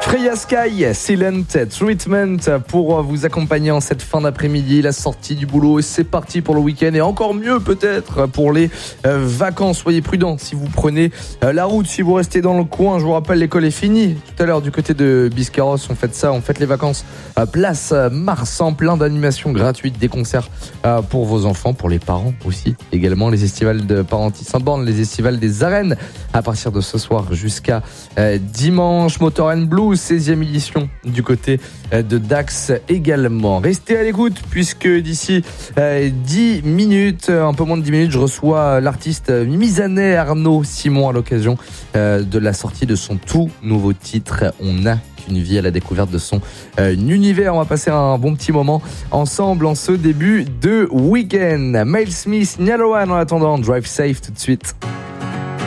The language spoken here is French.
Freya Sky, Silent Treatment pour vous accompagner en cette fin d'après-midi, la sortie du boulot, et c'est parti pour le week-end et encore mieux peut-être pour les vacances. Soyez prudents si vous prenez la route, si vous restez dans le coin. Je vous rappelle, l'école est finie tout à l'heure du côté de Biscarrosse. On fait les vacances place Marsan, plein d'animations gratuites, des concerts pour vos enfants, pour les parents aussi. Également les estivales de Parentis Saint-Borne, les estivales des arènes à partir de ce soir jusqu'à dimanche. Motor & Blues, 16e édition du côté de Dax également. Restez à l'écoute puisque d'ici 10 minutes, un peu moins de 10 minutes, je reçois l'artiste misanais Arnaud Simon à l'occasion de la sortie de son tout nouveau titre On n'a qu'une vie, à la découverte de son univers. On va passer un bon petit moment ensemble en ce début de week-end. Male Smith, Niall Horan en attendant, Drive Safe tout de suite.